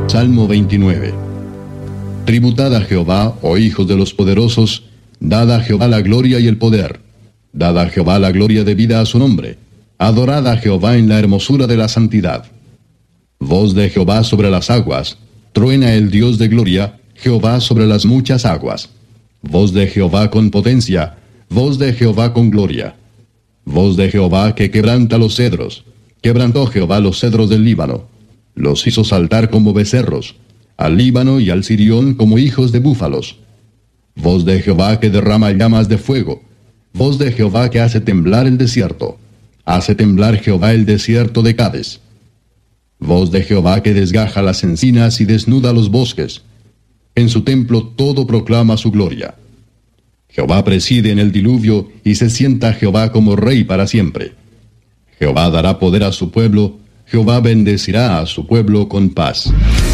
Salmo 29. Tributad a Jehová, oh hijos de los poderosos, dad a Jehová la gloria y el poder. Dad a Jehová la gloria debida a su nombre. Adorad a Jehová en la hermosura de la santidad. Voz de Jehová sobre las aguas, truena el Dios de gloria, Jehová sobre las muchas aguas. Voz de Jehová con potencia, voz de Jehová con gloria. Voz de Jehová que quebranta los cedros. Quebrantó Jehová los cedros del Líbano. Los hizo saltar como becerros, al Líbano y al Sirión como hijos de búfalos. Voz de Jehová que derrama llamas de fuego. Voz de Jehová que hace temblar el desierto. Hace temblar Jehová el desierto de Cades. Voz de Jehová que desgaja las encinas y desnuda los bosques. En su templo todo proclama su gloria. Jehová preside en el diluvio y se sienta Jehová como rey para siempre. Jehová dará poder a su pueblo, Jehová bendecirá a su pueblo con paz.